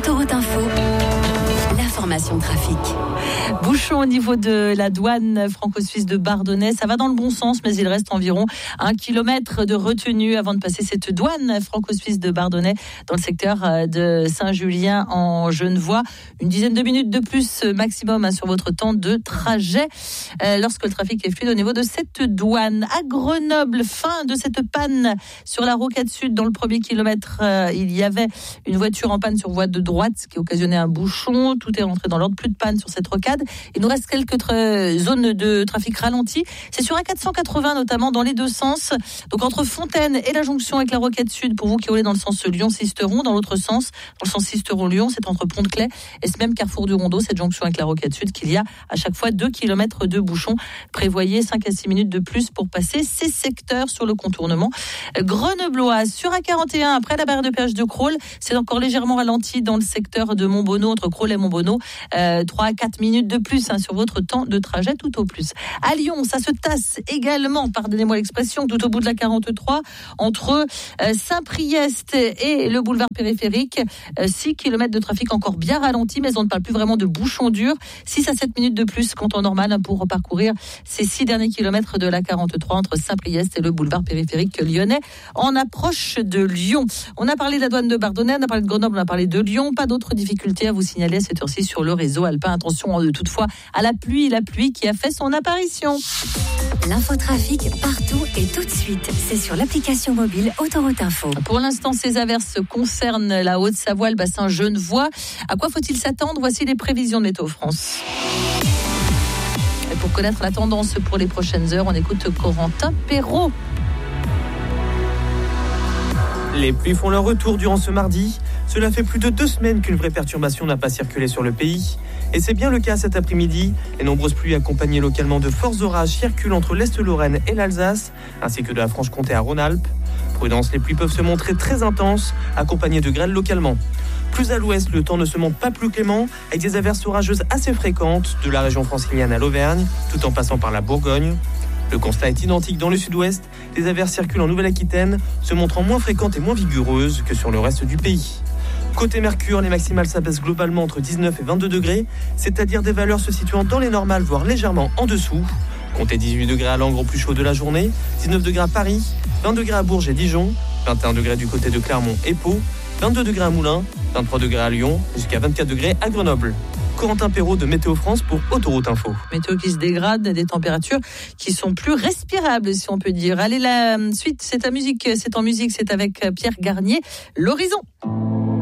Autoroute Info, l'information trafic. Bouchon au niveau de la douane franco-suisse de Bardonnay, ça va dans le bon sens, mais il reste environ 1 kilomètre de retenue avant de passer cette douane franco-suisse de Bardonnay dans le secteur de Saint-Julien en Genevois. Une dizaine de minutes de plus maximum sur votre temps de trajet lorsque le trafic est fluide au niveau de cette douane. À Grenoble, fin de cette panne sur la rocade sud. Dans le premier kilomètre, il y avait une voiture en panne sur voie de droite, ce qui occasionnait un bouchon. Tout est rentré dans l'ordre, plus de panne sur cette rocade. Il nous reste quelques zones de trafic ralenti. C'est sur A480 notamment dans les deux sens. Donc entre Fontaine et la jonction avec la rocade sud pour vous qui roulez dans le sens Lyon-Sisteron. Dans l'autre sens, dans le sens Sisteron-Lyon, c'est entre Pont-de-Claix et ce même carrefour du Rondeau, cette jonction avec la rocade sud, qu'il y a à chaque fois 2 km de bouchons. Prévoyez 5 à 6 minutes de plus pour passer ces secteurs sur le contournement grenoblois. Sur A41, après la barrière de péage de Crolles, c'est encore légèrement ralenti dans le secteur de Montbonneau, entre Crolles et Montbonneau. 3 à 4 minutes de plus sur votre temps de trajet tout au plus. À Lyon, ça se tasse également, pardonnez-moi l'expression, tout au bout de la 43, entre Saint-Priest et le boulevard périphérique. 6 km de trafic encore bien ralenti, mais on ne parle plus vraiment de bouchons durs. 6 à 7 minutes de plus, compte en normal, pour parcourir ces 6 derniers kilomètres de la 43 entre Saint-Priest et le boulevard périphérique lyonnais en approche de Lyon. On a parlé de la douane de Bardonnay, on a parlé de Grenoble, on a parlé de Lyon. Pas d'autres difficultés à vous signaler à cette heure-ci sur le réseau alpin. Attention toutefois à la pluie qui a fait son apparition. L'infotrafic partout et tout de suite. C'est sur l'application mobile Autoroute Info. Pour l'instant, ces averses concernent la Haute-Savoie, le bassin genevois. À quoi faut-il s'attendre ? Voici les prévisions de Météo France. Et pour connaître la tendance pour les prochaines heures, on écoute Corentin Perrault. Les pluies font leur retour durant ce mardi. Cela fait plus de 2 semaines qu'une vraie perturbation n'a pas circulé sur le pays. Et c'est bien le cas cet après-midi. Les nombreuses pluies accompagnées localement de forts orages circulent entre l'Est-Lorraine et l'Alsace, ainsi que de la Franche-Comté à Rhône-Alpes. Prudence, les pluies peuvent se montrer très intenses, accompagnées de grêle localement. Plus à l'ouest, le temps ne se montre pas plus clément, avec des averses orageuses assez fréquentes, de la région francilienne à l'Auvergne, tout en passant par la Bourgogne. Le constat est identique dans le sud-ouest. Les averses circulent en Nouvelle-Aquitaine, se montrant moins fréquentes et moins vigoureuses que sur le reste du pays. Côté Mercure, les maximales s'abaissent globalement entre 19 et 22 degrés, c'est-à-dire des valeurs se situant dans les normales, voire légèrement en dessous. Comptez 18 degrés à Langres au plus chaud de la journée, 19 degrés à Paris, 20 degrés à Bourges et Dijon, 21 degrés du côté de Clermont et Pau, 22 degrés à Moulins, 23 degrés à Lyon, jusqu'à 24 degrés à Grenoble. Corentin Perrault de Météo France pour Autoroute Info. Météo qui se dégrade, des températures qui sont plus respirables, si on peut dire. Allez, la suite, c'est en musique, c'est avec Pierre Garnier, L'Horizon.